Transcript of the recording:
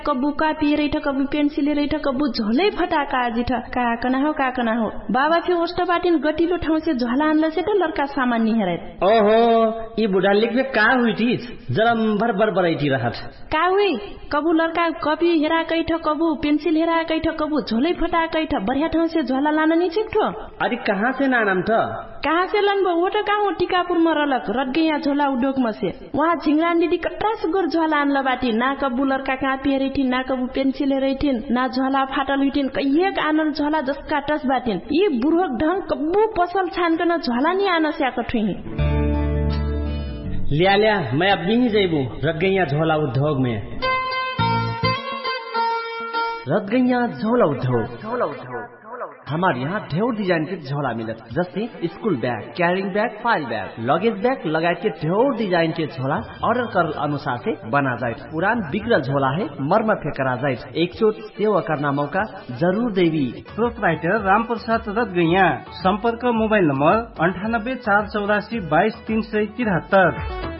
कबू कापी रही कबू पेंसिल रही कबू झोलै फटाका आजी काकना हो बाबा फिर ओष्ट बाटिन गटिलो ठाउँ से झोला आनला से तो लड़का सामान नहीं हराय ओहो ये बुढ़ा लिख में का हुई थी जरम भर बरबराई रहत का हुई कबू लड़का कॉपी हेरा कैठ कबू पेंसिल हेरा कैठ कबू झोलै फटा कैठ बढ़िया ठाउँ से झोला लान नहीं छिक्ठो अरे कहाँ से नाम था कहाँ से लनबो वो तो कहाँ टीकापुर में रलक रट गया झोला उद्योग में से वहाँ झिंगरान दीदी कट्रा सुगर झोला आनला बाटी ना कबू लड़का कापी रही थी ना कबू पेंसिल रही थी ना झोला फाटल हुई थी कहिएक आनल झोला जसका टस बाटिन ये बुढ़क ढंग कबू पसल छान कर झोला नहीं आना से आकठुई लिया मैं अब नहीं जेबू रट गया झोला उद्योग में रट गया झोला उद्योग हमारे यहाँ ढेर डिजाइन के झोला मिलत जैसे school bag carrying bag file bag luggage bag लगाए के ढेर डिजाइन के झोला ऑर्डर कर अनुसार से बना जाए पुरान बिगड़ल झोला है मरम्मत करा जाए एक चोट सेवा करना मौका जरूर देवी प्रोपराइटर राम प्रसाद रत गैया संपर्क मोबाइल नंबर 98 484 22 373